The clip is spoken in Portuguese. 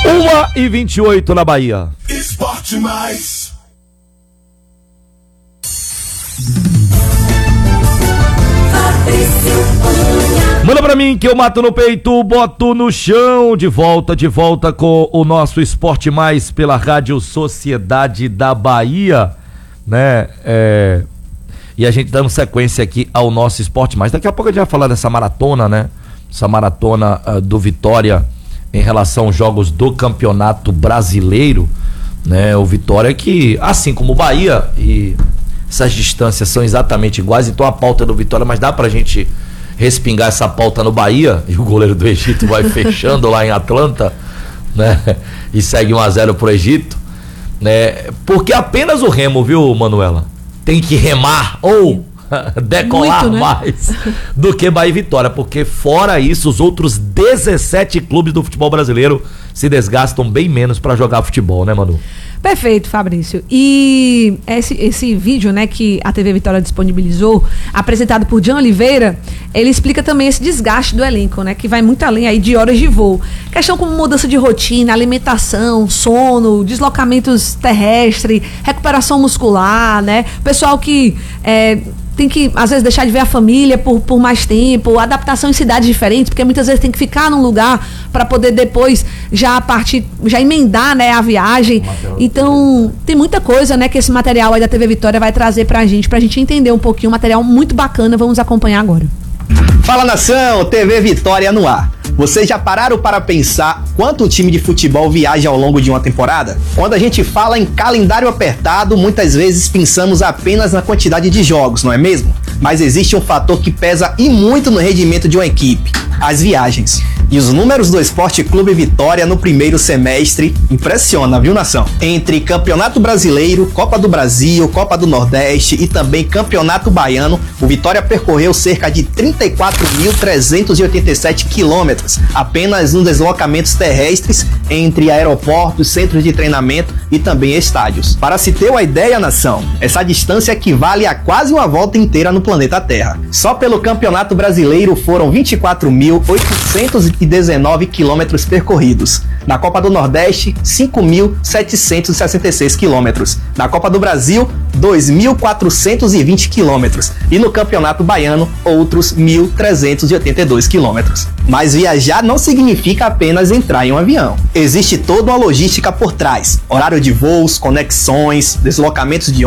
1h28 na Bahia. Esporte Mais. Manda pra mim que eu mato no peito, boto no chão. De volta com o nosso Esporte Mais pela Rádio Sociedade da Bahia, né? E a gente dando sequência aqui ao nosso Esporte Mais. Daqui a pouco a gente vai falar dessa maratona, né? Essa maratona do Vitória em relação aos jogos do Campeonato Brasileiro, né? O Vitória que, assim como o Bahia, e essas distâncias são exatamente iguais, então a pauta do Vitória, mas dá pra gente respingar essa pauta no Bahia, e o goleiro do Egito vai fechando lá em Atlanta, né? E segue 1-0 pro Egito, né? Porque apenas o Remo, viu, Manuela, tem que remar ou decolar muito, né? Mais do que Bahia e Vitória, porque fora isso, os outros 17 clubes do futebol brasileiro se desgastam bem menos para jogar futebol, né, Manu? Perfeito, Fabrício. E esse vídeo, né, que a TV Vitória disponibilizou, apresentado por Jean Oliveira, ele explica também esse desgaste do elenco, né, que vai muito além aí de horas de voo. Questão como mudança de rotina, alimentação, sono, deslocamentos terrestres, recuperação muscular, né, pessoal que tem que, às vezes, deixar de ver a família por mais tempo, adaptação em cidades diferentes, porque muitas vezes tem que ficar num lugar para poder depois já emendar, né, a viagem. Então, tem muita coisa, né, que esse material aí da TV Vitória vai trazer pra gente entender um pouquinho, um material muito bacana. Vamos acompanhar agora. Fala, nação, TV Vitória no ar. Vocês já pararam para pensar quanto o time de futebol viaja ao longo de uma temporada? Quando a gente fala em calendário apertado, muitas vezes pensamos apenas na quantidade de jogos, não é mesmo? Mas existe um fator que pesa e muito no rendimento de uma equipe: as viagens. E os números do Esporte Clube Vitória no primeiro semestre impressiona, viu, nação? Entre Campeonato Brasileiro, Copa do Brasil, Copa do Nordeste e também Campeonato Baiano, o Vitória percorreu cerca de 34.387 quilômetros, apenas nos deslocamentos terrestres entre aeroportos, centros de treinamento e também estádios. Para se ter uma ideia, nação, essa distância equivale a quase uma volta inteira no planeta Terra. Só pelo Campeonato Brasileiro foram 24.819 quilômetros percorridos. Na Copa do Nordeste, 5.766 quilômetros. Na Copa do Brasil, 2.420 quilômetros. E no Campeonato Baiano, outros 1.382 quilômetros. Mas viajar não significa apenas entrar em um avião. Existe toda uma logística por trás: horário de voos, conexões, deslocamentos de